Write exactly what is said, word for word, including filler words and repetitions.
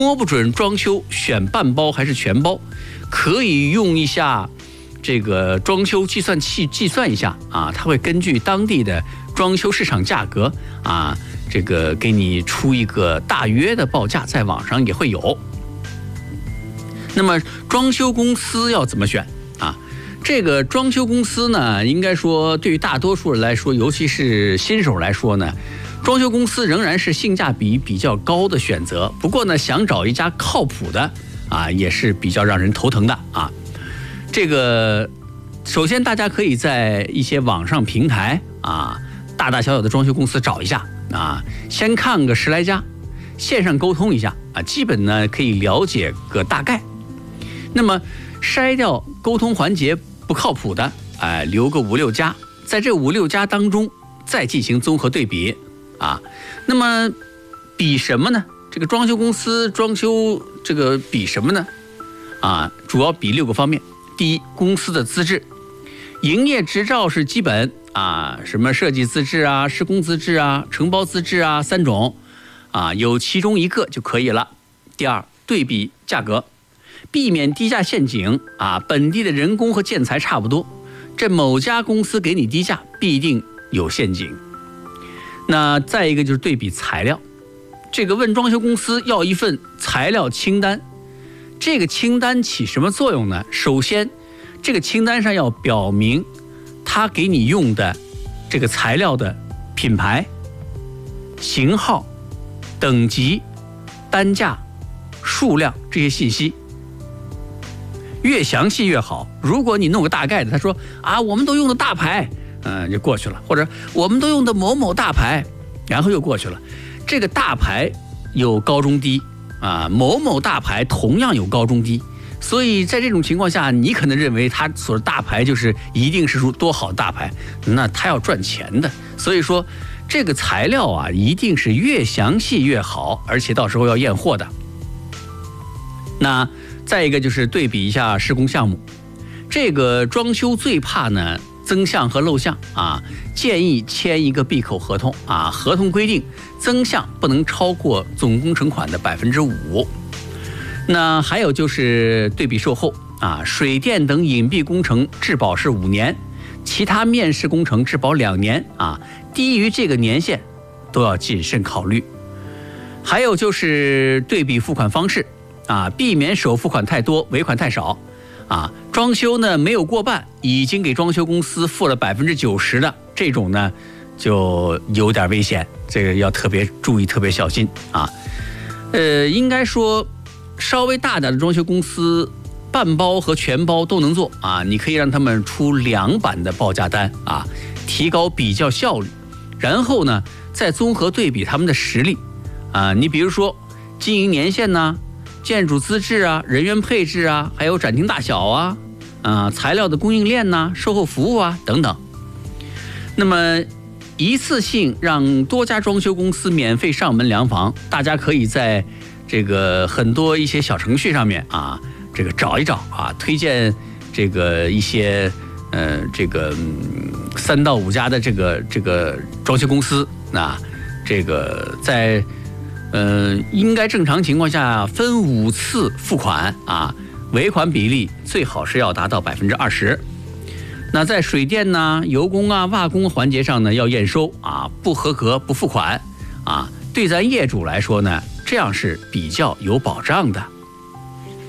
摸不准装修选半包还是全包，可以用一下这个装修计算器计算一下啊，它会根据当地的装修市场价格啊，这个给你出一个大约的报价，在网上也会有。那么装修公司要怎么选啊？这个装修公司呢，应该说对于大多数人来说，尤其是新手来说呢，装修公司仍然是性价比比较高的选择。不过呢，想找一家靠谱的啊，也是比较让人头疼的啊。这个首先大家可以在一些网上平台啊，大大小小的装修公司找一下啊，先看个十来家，线上沟通一下啊，基本呢可以了解个大概。那么筛掉沟通环节不靠谱的，哎、呃，留个五六家，在这五六家当中再进行综合对比啊。那么比什么呢？这个装修公司装修这个比什么呢？啊，主要比六个方面。第一，公司的资质，营业执照是基本啊，什么设计资质啊、施工资质啊、承包资质啊三种啊，有其中一个就可以了。第二，对比价格，避免低价陷阱啊，本地的人工和建材差不多，这某家公司给你低价，必定有陷阱。那再一个就是对比材料，这个问装修公司要一份材料清单，这个清单起什么作用呢？首先，这个清单上要表明他给你用的这个材料的品牌、型号、等级、单价、数量这些信息。越详细越好。如果你弄个大概的，他说啊，我们都用的大牌，嗯、呃，就过去了；或者我们都用的某某大牌，然后又过去了。这个大牌有高中低啊，某某大牌同样有高中低，所以在这种情况下，你可能认为他所的大牌就是一定是多好的大牌，那他要赚钱的。所以说，这个材料啊，一定是越详细越好，而且到时候要验货的。那再一个就是对比一下施工项目，这个装修最怕呢增项和漏项啊，建议签一个闭口合同啊，合同规定增项不能超过总工程款的百分之五。那还有就是对比售后啊，水电等隐蔽工程质保是五年，其他面试工程质保两年啊，低于这个年限都要谨慎考虑。还有就是对比付款方式啊，避免首付款太多，尾款太少啊。装修呢没有过半，已经给装修公司付了百分之九十的这种呢，就有点危险，这个要特别注意，特别小心啊。呃，应该说稍微大点的装修公司，半包和全包都能做啊。你可以让他们出两版的报价单啊，提高比较效率。然后呢，再综合对比他们的实力啊。你比如说经营年限呢、建筑资质啊、人员配置啊，还有展厅大小啊、啊材料的供应链呐、售后服务啊等等。那么一次性让多家装修公司免费上门量房，大家可以在这个很多一些小程序上面啊，这个找一找啊，推荐这个一些呃这个、嗯、三到五家的这个这个装修公司，那这个在。呃，应该正常情况下分五次付款啊，尾款比例最好是要达到百分之二十。那在水电呢、油工啊、瓦工环节上呢，要验收啊，不合格不付款啊。对咱业主来说呢，这样是比较有保障的。